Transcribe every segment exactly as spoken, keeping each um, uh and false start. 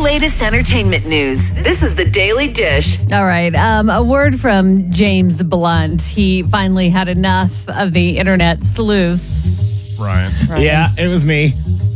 latest entertainment news. This is the Daily Dish. All right. Um, a word from James Blunt. He finally had enough of the internet sleuths. Ryan. Ryan. Yeah, it was me.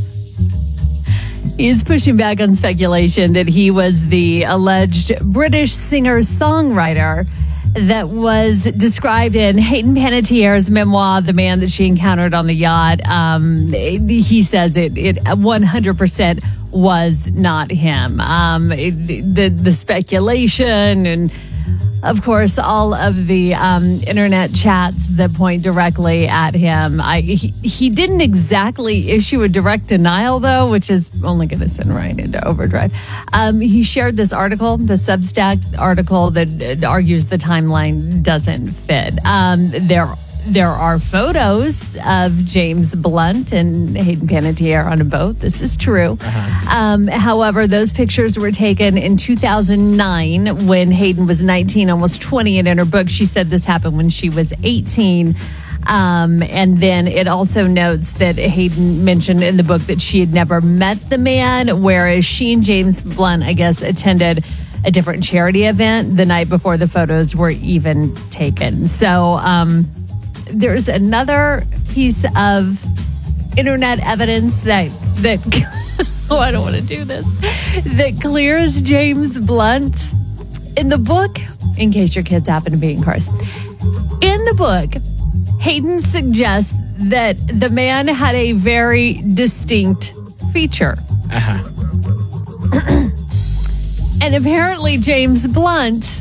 He's pushing back on speculation that he was the alleged British singer-songwriter that was described in Hayden Panettiere's memoir, The Man That She Encountered on the Yacht. Um, he says it, it one hundred percent was not him. Um, it, the, the speculation and, of course, all of the um, internet chats that point directly at him. I, he, he didn't exactly issue a direct denial, though, which is only going to send Ryan into overdrive. Um, he shared this article, the Substack article that argues the timeline doesn't fit. Um, there There are photos of James Blunt and Hayden Panettiere on a boat. This is true. Uh-huh. Um, however, those pictures were taken in two thousand nine when Hayden was nineteen, almost twenty. And in her book, she said this happened when she was eighteen. Um, and then it also notes that Hayden mentioned in the book that she had never met the man, whereas she and James Blunt, I guess, attended a different charity event the night before the photos were even taken. So, um, there's another piece of internet evidence that that oh, I don't want to do this, that clears James Blunt. In the book, in case your kids happen to be in cars, in the book, Hayden suggests that the man had a very distinct feature. Uh-huh. And apparently James Blunt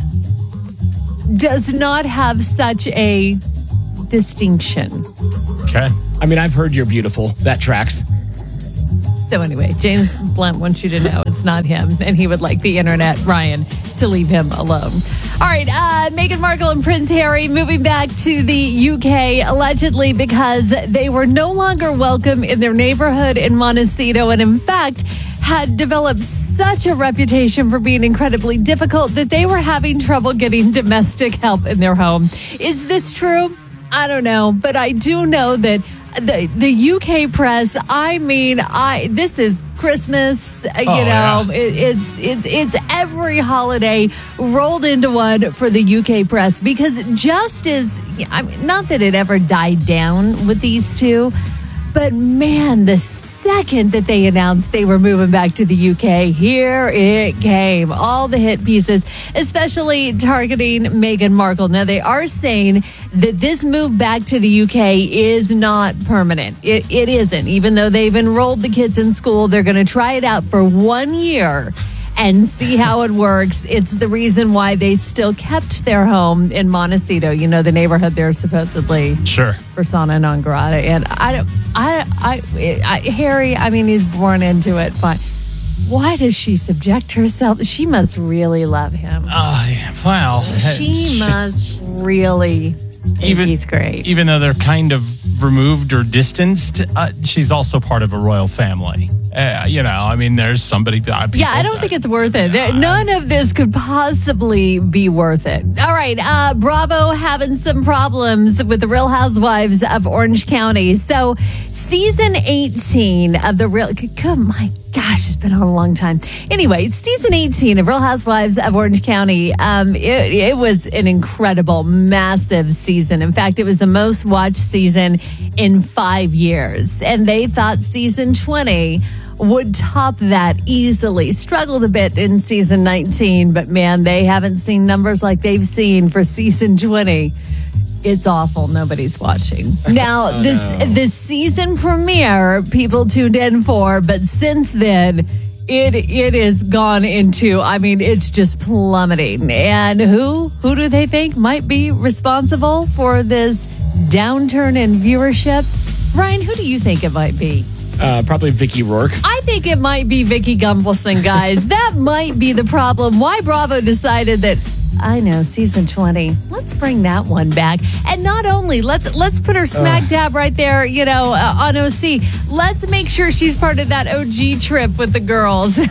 does not have such a distinction. Okay. I mean, I've heard you're beautiful. That tracks. So anyway, James Blunt wants you to know it's not him, and he would like the internet, Ryan, to leave him alone. All right, uh, Meghan Markle and Prince Harry moving back to the U K, allegedly because they were no longer welcome in their neighborhood in Montecito, and in fact, had developed such a reputation for being incredibly difficult that they were having trouble getting domestic help in their home. Is this true? I don't know, but I do know that the the U K press, I mean, I this is Christmas, you oh, know, yeah. it, it's it's it's every holiday rolled into one for the U K press, because just as, I mean, not that it ever died down with these two, but man, the second that they announced they were moving back to the U K, here it came. All the hit pieces, especially targeting Meghan Markle. Now, they are saying that this move back to the U K is not permanent. It, it isn't. Even though they've enrolled the kids in school, they're going to try it out for one year and see how it works. It's the reason why they still kept their home in Montecito. You know, the neighborhood there supposedly Sure. persona non grata. And I don't, I, I, I, Harry, I mean, he's born into it, but why does she subject herself? She must really love him. Oh, yeah. Wow. She must really think even, he's great. Even though they're kind of removed or distanced, uh, she's also part of a royal family. Uh, you know, I mean, there's somebody. Uh, Yeah, I don't think it's worth it. There- None of this could possibly be worth it. All right, uh, Bravo having some problems with the Real Housewives of Orange County. So, season eighteen of the Real. Good, my gosh, it's been on a long time. Anyway, season eighteen of Real Housewives of Orange County. Um, it, it was an incredible, massive season. In fact, it was the most watched season in five years, and they thought season twenty would top that easily. Struggled a bit in season nineteen, but man, they haven't seen numbers like they've seen for season twenty. It's awful. Nobody's watching. Now, oh, this no. the season premiere people tuned in for, but since then, it it has gone into, I mean, it's just plummeting. And who who do they think might be responsible for this downturn in viewership? Ryan, who do you think it might be? Uh, probably Vicky Rourke. I think it might be Vicky Gunvalson, guys. That might be the problem. Why Bravo decided that, I know, season twenty, let's bring that one back. And not only, let's let's put her smack dab right there, you know, uh, on O C. Let's make sure she's part of that O G trip with the girls.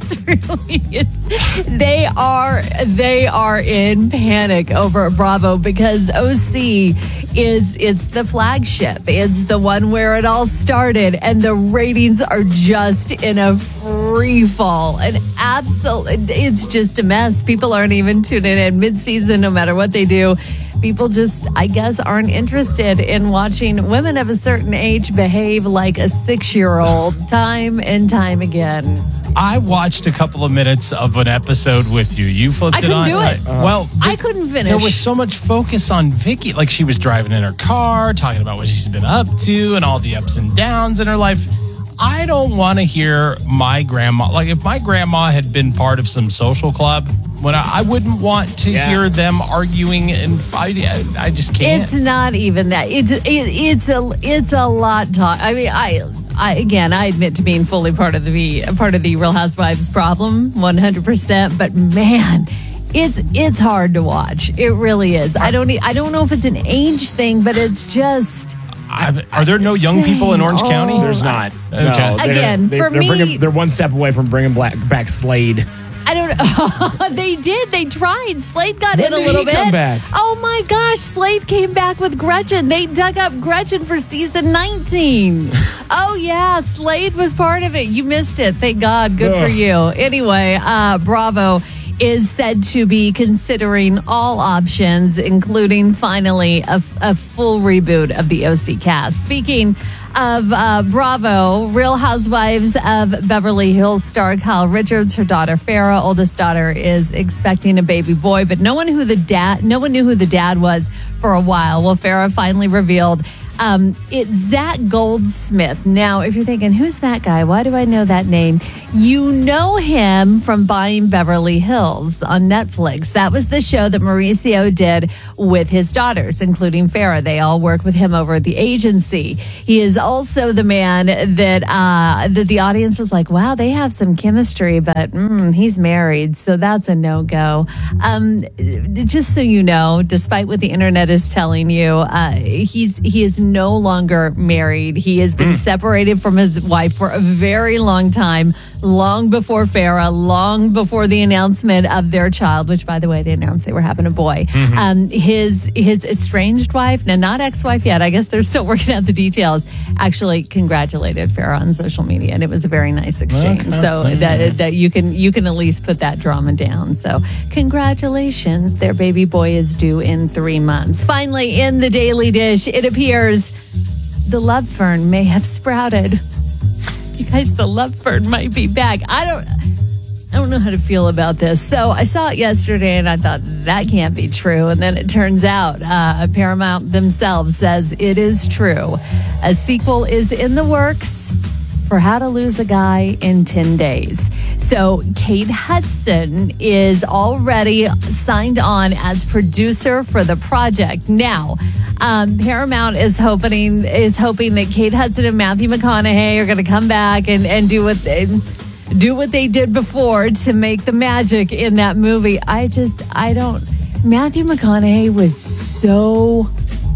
it's really, it's, they are, they are in panic over Bravo because O C is, it's the flagship. It's the one where it all started, and the ratings are just in a free fall. And absolutely, it's just a mess. People aren't even tuning in mid-season, no matter what they do. People just, I guess, aren't interested in watching women of a certain age behave like a six-year-old time and time again. I watched a couple of minutes of an episode with you. You flipped I it couldn't on. do it. Uh, well, I couldn't finish. There was so much focus on Vicky. Like, she was driving in her car, talking about what she's been up to and all the ups and downs in her life. I don't want to hear my grandma. Like, if my grandma had been part of some social club, when I, I wouldn't want to Yeah. hear them arguing and fighting. I, I just can't. It's not even that. It's it, it's a it's a lot talk. I mean, I I again, I admit to being fully part of the part of the Real Housewives problem, one hundred percent. But man, it's it's hard to watch. It really is. I don't e- I don't know if it's an age thing, but it's just. I, are there no young people in Orange Same County? old- There's not. Okay. No, they're- Again, they, for they're me- bringing, they're one step away from bringing black, back Slade. I don't know. They did. They tried. Slade got When in a did little he bit. come back? Oh my gosh, Slade came back with Gretchen. They dug up Gretchen for season nineteen. Oh yeah, Slade was part of it. You missed it. Thank God. Good for Ugh. you. Anyway, uh, Bravo is said to be considering all options, including finally a, a full reboot of the O C cast. Speaking of uh, Bravo, Real Housewives of Beverly Hills star Kyle Richards, her daughter Farrah, oldest daughter, is expecting a baby boy, but no one who the dad, no one knew who the dad was for a while. Well, Farrah finally revealed. Um, it's Zach Goldsmith. Now, if you're thinking, who's that guy? Why do I know that name? You know him from Buying Beverly Hills on Netflix. That was the show that Mauricio did with his daughters, including Farrah. They all work with him over at the agency. He is also the man that uh, that the audience was like, wow, they have some chemistry, but mm, he's married, so that's a no-go. Um, just so you know, despite what the internet is telling you, uh, he's he is no longer married. He has been separated from his wife for a very long time, long before Farrah, long before the announcement of their child, which, by the way, they announced they were having a boy. Mm-hmm. Um, his his estranged wife, now not ex-wife yet, I guess they're still working out the details, actually congratulated Farrah on social media, and it was a very nice exchange. Okay. So that that you can you can at least put that drama down. So congratulations, their baby boy is due in three months. Finally, in the Daily Dish, it appears the love fern may have sprouted. You guys, the love fern might be back. I don't I don't know how to feel about this. So I saw it yesterday and I thought that can't be true. And then it turns out uh, Paramount themselves says it is true. A sequel is in the works for How to Lose a Guy in ten days. So Kate Hudson is already signed on as producer for the project. Now, um, Paramount is hoping is hoping that Kate Hudson and Matthew McConaughey are going to come back and, and do what they do what they did before to make the magic in that movie. I just I don't. Matthew McConaughey was so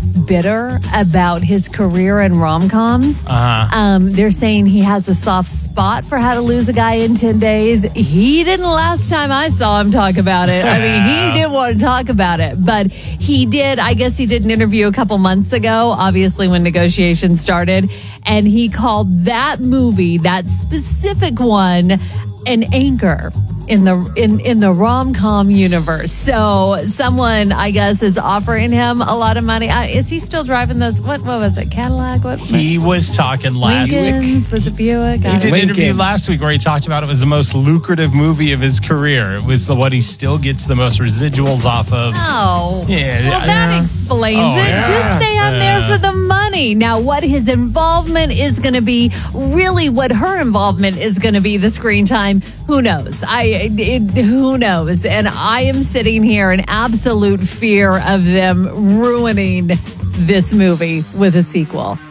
bitter about his career in rom-coms. Uh-huh. Um, they're saying he has a soft spot for How to Lose a Guy in ten days. He didn't last time I saw him talk about it. I mean, he didn't want to talk about it, but he did. I guess he did an interview a couple months ago, obviously when negotiations started, and he called that movie, that specific one, an anchor in the in in the rom-com universe. So someone, I guess, is offering him a lot of money. Uh, is he still driving those? What what was it? Cadillac? What? He was talking last week. Lincolns? Was it Buick? I He don't did an know. interview Lincoln. last week where he talked about it was the most lucrative movie of his career. It was the what he still gets the most residuals off of. Oh, Yeah, well, that yeah. explains Oh, it. yeah. Just stay on there Yeah. for the money. Now, what his involvement is going to be, really what her involvement is going to be, the screen time, who knows? I it, who knows? And I am sitting here in absolute fear of them ruining this movie with a sequel.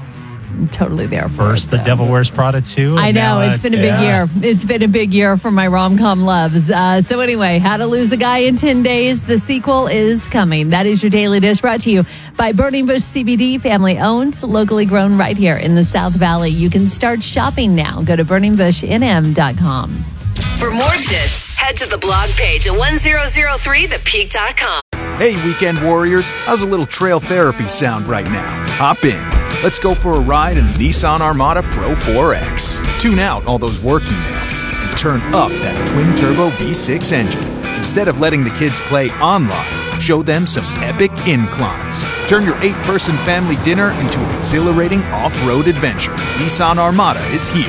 I'm totally there for First, it, The though. Devil Wears Prada two. I and know, now, it's uh, been a big yeah. year. It's been a big year for my rom-com loves. Uh, so anyway, How to Lose a Guy in ten days. The sequel is coming. That is your Daily Dish, brought to you by Burning Bush C B D, family owned, locally grown right here in the South Valley. You can start shopping now. Go to burning bush n m dot com. For more Dish, head to the blog page at one thousand three the peak dot com. Hey, weekend warriors, how's a little trail therapy sound right now? Hop in. Let's go for a ride in the Nissan Armada Pro four X. Tune out all those work emails and turn up that twin-turbo V six engine. Instead of letting the kids play online, show them some epic inclines. Turn your eight-person family dinner into an exhilarating off-road adventure. Nissan Armada is here.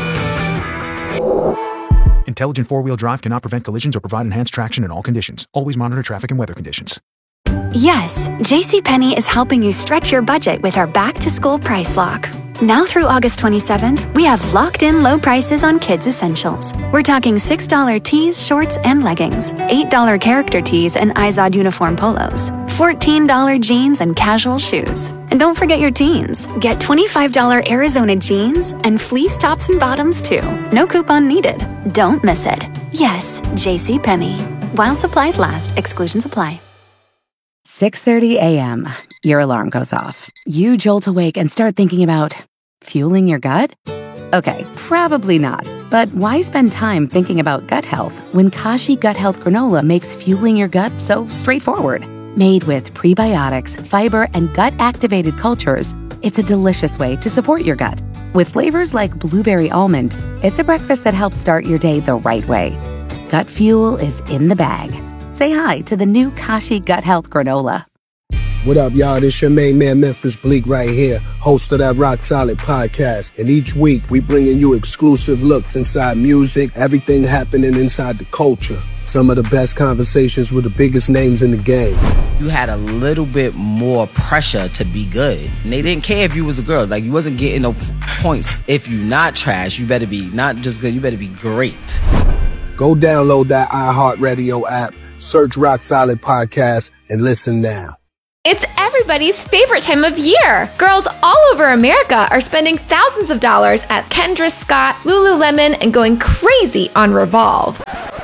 Intelligent four-wheel drive cannot prevent collisions or provide enhanced traction in all conditions. Always monitor traffic and weather conditions. Yes, JCPenney is helping you stretch your budget with our back-to-school price lock. Now through August twenty-seventh, we have locked-in low prices on kids' essentials. We're talking six dollars tees, shorts, and leggings, eight dollars character tees and Izod uniform polos, fourteen dollars jeans and casual shoes. And don't forget your teens. Get twenty-five dollars Arizona jeans and fleece tops and bottoms too. No coupon needed. Don't miss it. Yes, JCPenney. While supplies last, exclusions apply. six thirty a.m. Your alarm goes off. You jolt awake and start thinking about fueling your gut? Okay, probably not. But why spend time thinking about gut health when Kashi Gut Health Granola makes fueling your gut so straightforward? Made with prebiotics, fiber, and gut-activated cultures, it's a delicious way to support your gut. With flavors like blueberry almond, it's a breakfast that helps start your day the right way. Gut fuel is in the bag. Say hi to the new Kashi Gut Health Granola. What up, y'all? This your main man, Memphis Bleak, right here, host of that Rock Solid podcast. And each week, we bringing you exclusive looks inside music, everything happening inside the culture. Some of the best conversations with the biggest names in the game. You had a little bit more pressure to be good. And they didn't care if you was a girl. Like, you wasn't getting no points. If you not trash, you better be not just good, you better be great. Go download that iHeartRadio app, search Rock Solid Podcast, and listen now. It's everybody's favorite time of year. Girls all over America are spending thousands of dollars at Kendra Scott, Lululemon, and going crazy on Revolve.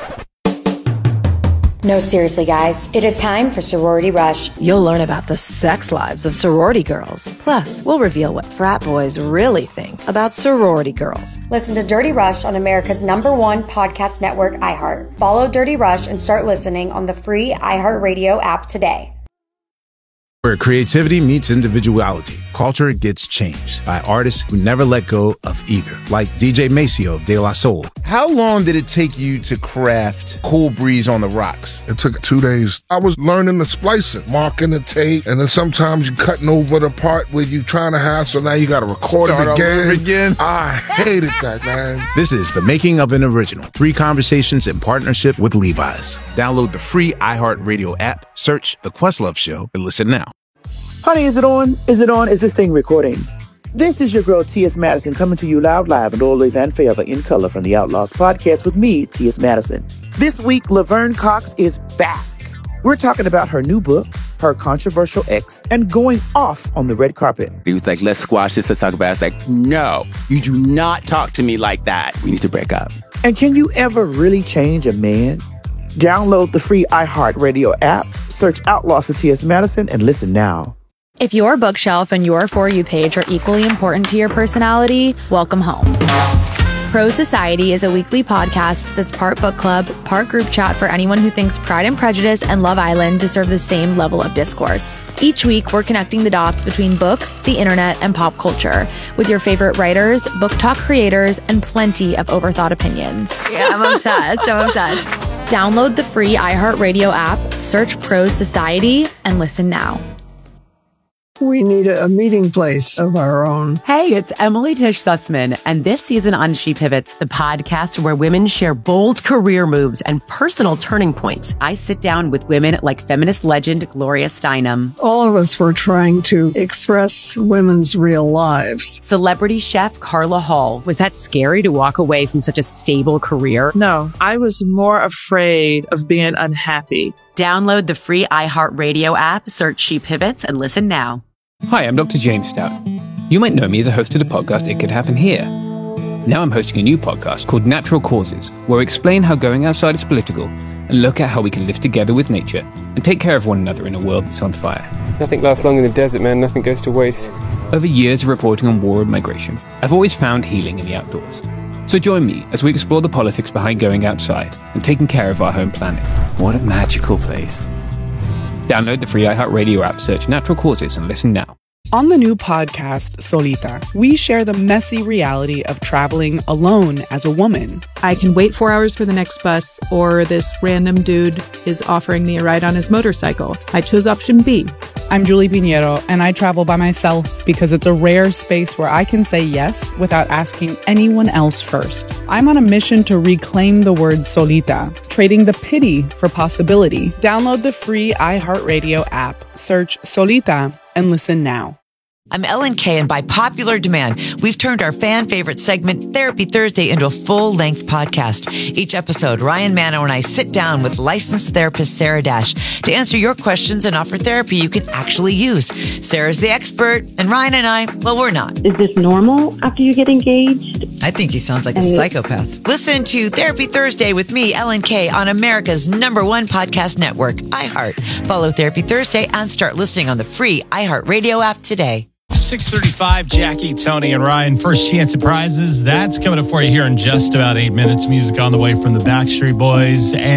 No, seriously, guys. It is time for Sorority Rush. You'll learn about the sex lives of sorority girls. Plus, we'll reveal what frat boys really think about sorority girls. Listen to Dirty Rush on America's number one podcast network, iHeart. Follow Dirty Rush and start listening on the free iHeartRadio app today. Where creativity meets individuality, culture gets changed by artists who never let go of either, like D J Maceo of De La Soul. How long did it take you to craft Cool Breeze on the Rocks? It took two days. I was learning the splicing, marking the tape, and then sometimes you're cutting over the part where you're trying to have, so now you got to record Start it again. Over again. I hated that, man. This is the making of an original. Three conversations in partnership with Levi's. Download the free iHeartRadio app, search The Questlove Show, and listen now. Honey, is it on? Is it on? Is this thing recording? This is your girl, T S. Madison, coming to you loud, live, and always and forever in color from the Outlaws podcast with me, T S. Madison. This week, Laverne Cox is back. We're talking about her new book, her controversial ex, and going off on the red carpet. He was like, let's squash this, let's talk about it. I was like, no, you do not talk to me like that. We need to break up. And can you ever really change a man? Download the free iHeartRadio app, search Outlaws with T S. Madison, and listen now. If your bookshelf and your For You page are equally important to your personality, welcome home. Pro Society is a weekly podcast that's part book club, part group chat for anyone who thinks Pride and Prejudice and Love Island deserve the same level of discourse. Each week, we're connecting the dots between books, the internet, and pop culture with your favorite writers, book talk creators, and plenty of overthought opinions. Yeah, I'm obsessed. I'm obsessed. Download the free iHeartRadio app, search Pro Society, and listen now. We need a, a meeting place of our own. Hey, it's Emily Tish Sussman, and this season on She Pivots, the podcast where women share bold career moves and personal turning points. I sit down with women like feminist legend Gloria Steinem. All of us were trying to express women's real lives. Celebrity chef Carla Hall. Was that scary to walk away from such a stable career? No, I was more afraid of being unhappy. Download the free iHeartRadio app, search She Pivots, and listen now. Hi, I'm Doctor James Stout. You might know me as a host of the podcast It Could Happen Here. Now I'm hosting a new podcast called Natural Causes, where I explain how going outside is political and look at how we can live together with nature and take care of one another in a world that's on fire. Nothing lasts long in the desert, man. Nothing goes to waste. Over years of reporting on war and migration, I've always found healing in the outdoors. So join me as we explore the politics behind going outside and taking care of our home planet. What a magical place. Download the free iHeartRadio app, search Natural Causes, and listen now. On the new podcast, Solita, we share the messy reality of traveling alone as a woman. I can wait four hours for the next bus, or this random dude is offering me a ride on his motorcycle. I chose option B. I'm Julie Pinheiro, and I travel by myself because it's a rare space where I can say yes without asking anyone else first. I'm on a mission to reclaim the word solita, trading the pity for possibility. Download the free iHeartRadio app, search Solita, and listen now. I'm Ellen Kay, and by popular demand, we've turned our fan favorite segment, Therapy Thursday, into a full-length podcast. Each episode, Ryan Mano and I sit down with licensed therapist Sarah Dash to answer your questions and offer therapy you can actually use. Sarah's the expert, and Ryan and I, well, we're not. Is this normal after you get engaged? I think he sounds like a psychopath. Listen to Therapy Thursday with me, Ellen Kay, on America's number one podcast network, iHeart. Follow Therapy Thursday and start listening on the free iHeartRadio app today. six thirty-five, Jackie, Tony, and Ryan. First Chance at Prizes. That's coming up for you here in just about eight minutes. Music on the way from the Backstreet Boys. And